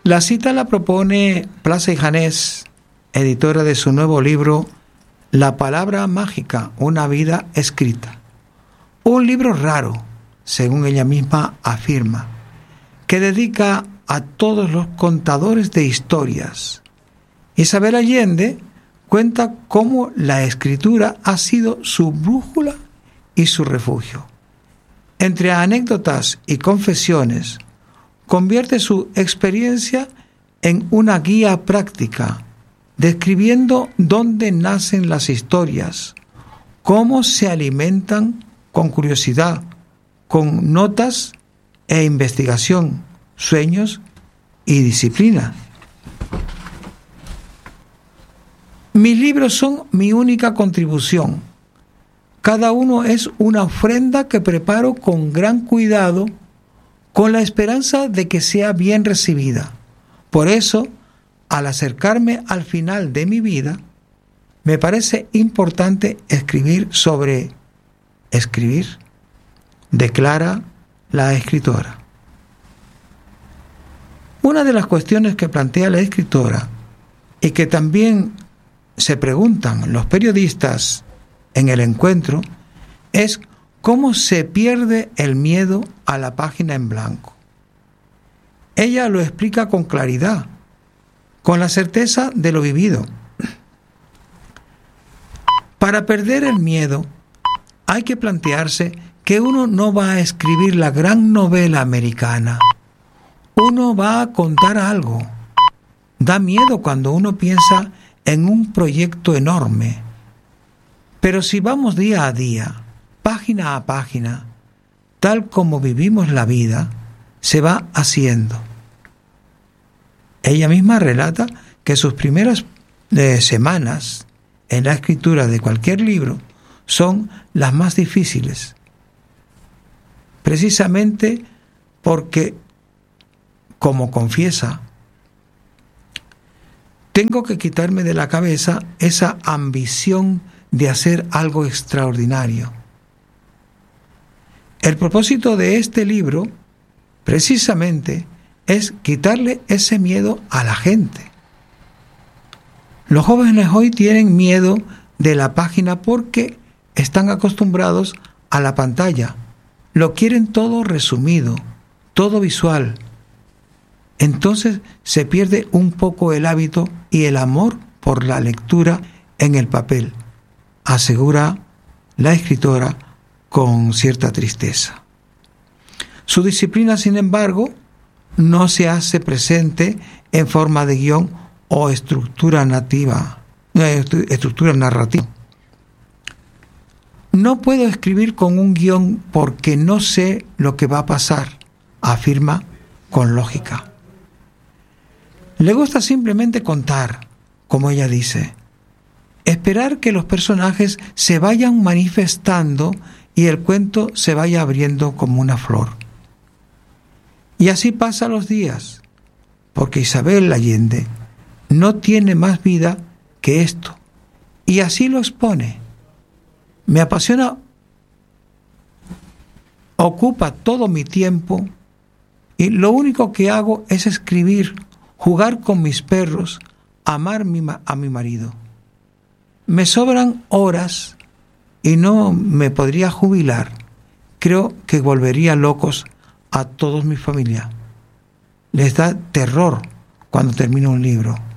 La cita la propone Plaza y Janés, editora de su nuevo libro La palabra mágica, una vida escrita. Un libro raro, según ella misma afirma, que dedica a todos los contadores de historias. Isabel Allende cuenta cómo la escritura ha sido su brújula y su refugio. Entre anécdotas y confesiones, convierte su experiencia en una guía práctica, describiendo dónde nacen las historias, cómo se alimentan con curiosidad, con notas e investigación, sueños y disciplina. Mis libros son mi única contribución. Cada uno es una ofrenda que preparo con gran cuidado, con la esperanza de que sea bien recibida. Por eso, al acercarme al final de mi vida, me parece importante escribir sobre escribir, declara la escritora. Una de las cuestiones que plantea la escritora y que también se preguntan los periodistas en el encuentro es cómo se pierde el miedo a la página en blanco. Ella lo explica con claridad, con la certeza de lo vivido. Para perder el miedo hay que plantearse que uno no va a escribir la gran novela americana. Uno va a contar algo. Da miedo cuando uno piensa en un proyecto enorme. Pero si vamos día a día, página a página, tal como vivimos la vida, se va haciendo. Ella misma relata que sus primeras semanas en la escritura de cualquier libro son las más difíciles, precisamente porque, como confiesa, tengo que quitarme de la cabeza esa ambición de hacer algo extraordinario. El propósito de este libro, precisamente, es quitarle ese miedo a la gente. Los jóvenes hoy tienen miedo de la página porque están acostumbrados a la pantalla. Lo quieren todo resumido, todo visual. Entonces se pierde un poco el hábito y el amor por la lectura en el papel, asegura la escritora con cierta tristeza. Su disciplina, sin embargo, no se hace presente en forma de guión o estructura narrativa. No puedo escribir con un guión porque no sé lo que va a pasar, afirma con lógica. Le gusta simplemente contar, como ella dice, esperar que los personajes se vayan manifestando y el cuento se vaya abriendo como una flor. Y así pasan los días, porque Isabel Allende no tiene más vida que esto, y así lo expone. Me apasiona, ocupa todo mi tiempo, y lo único que hago es escribir, jugar con mis perros, amar a mi marido. Me sobran horas y no me podría jubilar. Creo que volvería locos a todos mi familia. Les da terror cuando termino un libro.